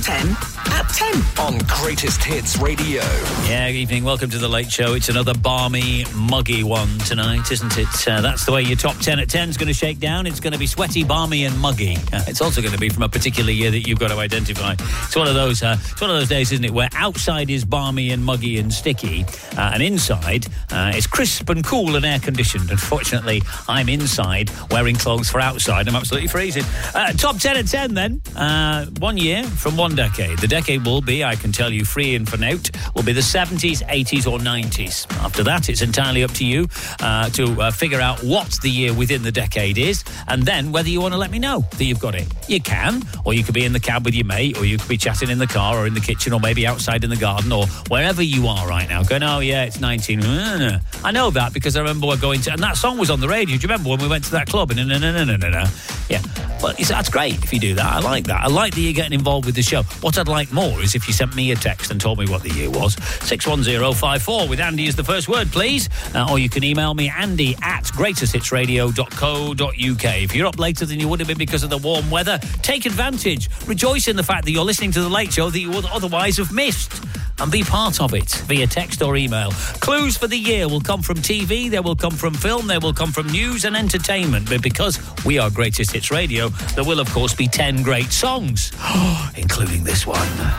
10 at 10 on Greatest Hits Radio. Yeah, good evening. Welcome to The Late Show. It's another balmy, muggy one tonight, isn't it? That's the way your top 10 at 10 is going to shake down. It's going to be sweaty, balmy and muggy. It's also going to be from a particular year that you've got to identify. It's one of those days, isn't it, where outside is balmy and muggy and sticky, and inside is crisp and cool and air-conditioned. Unfortunately, I'm inside wearing clothes for outside. I'm absolutely freezing. Top 10 at 10 then. 1 year from one decade. The decade will be, I can tell you, free and for note, will be the 70s, 80s or 90s. After that, it's entirely up to you to figure out what the year within the decade is, and then whether you want to let me know that you've got it. You can, or you could be in the cab with your mate, or you could be chatting in the car or in the kitchen, or maybe outside in the garden, or wherever you are right now, going, oh yeah, it's 19. I know that because I remember we're going to, and that song was on the radio. Do you remember when we went to that club? Yeah, well, that's great if you do that. I like that. I like that you're getting involved with the show. What I'd like more is if you sent me a text and told me what the year was. 61054 with Andy as the first word, please. Or you can email me, andy@greatesthitsradio.co.uk. If you're up later than you would have been because of the warm weather, take advantage. Rejoice in the fact that you're listening to The Late Show that you would otherwise have missed. And be part of it via text or email. Clues for the year will come from TV, they will come from film, they will come from news and entertainment. But because we are Greatest Hits Radio, there will, of course, be 10 great songs, including this one.